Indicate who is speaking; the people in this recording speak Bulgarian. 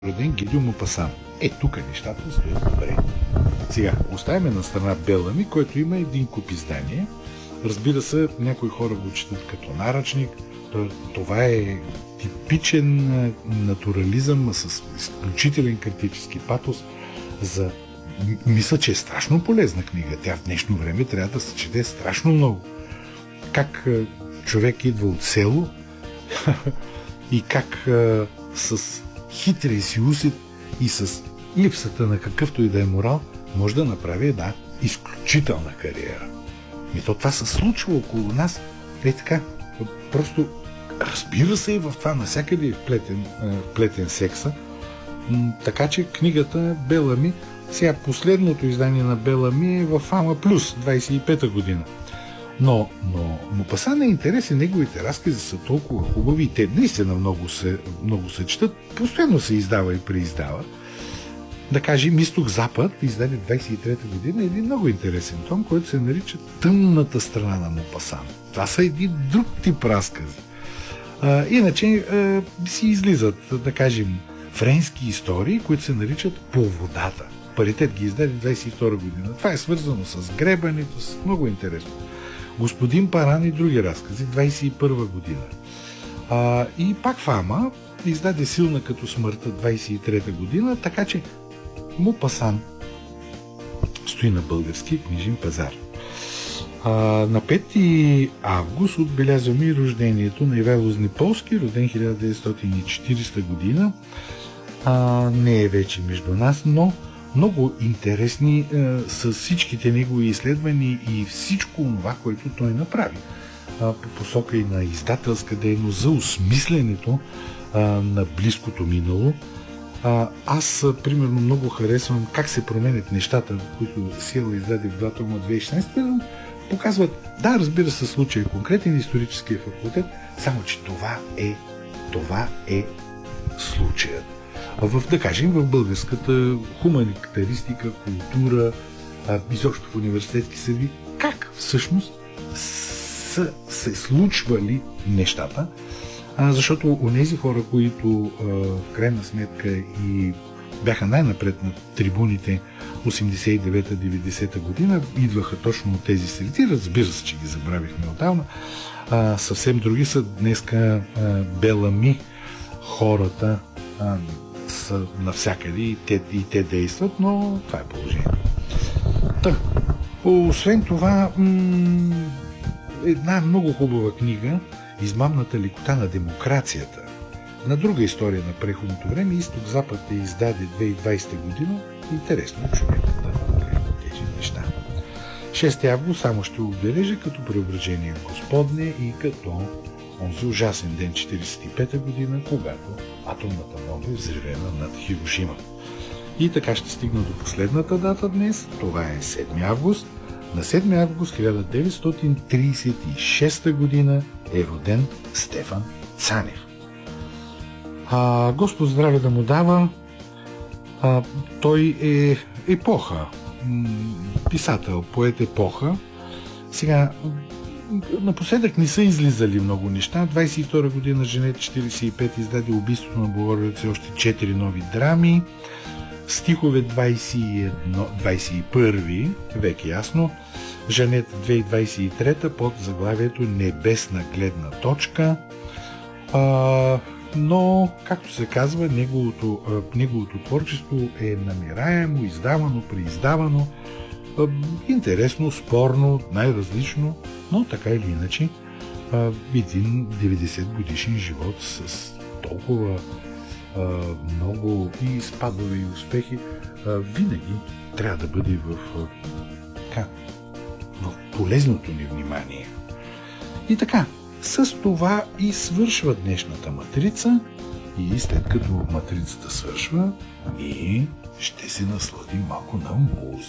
Speaker 1: роден Гидео Мопасан. Тук нещата стоят добре. Сега, оставяме на страна Белами, който има един куп издание. Разбира се, някои хора го четат като наръчник. Това е типичен натурализъм с изключителен критически патос. Мисля, че е страшно полезна книга. Тя в днешно време трябва да се чете страшно много. Как човек идва от село и как с хитрия си усет и с липсата на какъвто и да е морал може да направи една изключителна кариера. Това се случва около нас. Така. Просто разбира се и в това навсякъде е вплетен секса. Така че книгата Белами, сега последното издание на Белами е в Ама Плюс, 25-та година. Но Мопасан е интересен, неговите разкази са толкова хубави и те наистина много се четат, постоянно се издава и преиздава. Да кажем, Изток-Запад, издали 23-та година, е един много интересен том, който се нарича Тъмната страна на Мопасан. Това са един друг тип разкази. Иначе си излизат, да кажем, френски истории, които се наричат По водата. Паритет ги издали 22 година. Това е свързано с гребането, с много интересно. Господин Паран и други разкази, 21 година. И пак Фама издаде Силна като смъртта 23 година, така че Мопасан стои на български книжен пазар. На 5 август отбелязваме и рождението на Ивайло Знеполски, роден 1940 година. Не е вече между нас, но много интересни са всичките негови изследвания и всичко това, което той направи по посока и на издателска дейност за осмисленето на близкото минало. Аз, примерно, много харесвам как се променят нещата, които Сила издаде в 2 тома 2016, показват, да, разбира се, случай конкретен историческия факултет, само че това е случаят. Да кажем, в българската хуманитаристика, култура, изобщо в университетски среди, как всъщност са се случвали нещата, защото онези хора, които в крайна сметка и бяха най-напред на трибуните 89-90 година, идваха точно от тези среди, разбира се, че ги забравихме отдавна, съвсем други са днеска Белами, хората са навсякъде и те действат, но това е положението. Освен това, една много хубава книга, Измамната лекота на демокрацията. На друга история на преходното време, Изток-Запад е издаде 2020 година. Интересно човек да гледа тези неща. 6 август само ще отбележа като преображение Господне и като онзи ужасен ден 45-та година, когато атомната бомба е взривена над Хирошима. И така ще стигна до последната дата днес. Това е 7 август. На 7 август 1936 година е роден Стефан Цанев. Господ здраве да му дава. Той е епоха. Писател, поет епоха. Сега, напоследък не са излизали много неща. 22 година Женет 45 издаде Убийството на Богородица и още 4 нови драми. Стихове 21 век, ясно. Жанет 2023 под заглавието Небесна гледна точка. Но, както се казва, неговото творчество е намираемо, издавано, преиздавано, интересно, спорно, най-различно, но така или иначе един 90 годишен живот с толкова много и спадове и успехи винаги трябва да бъде в полезното ни внимание. И така, с това и свършва днешната матрица и след като матрицата свършва, ние ще се насладим малко на музика.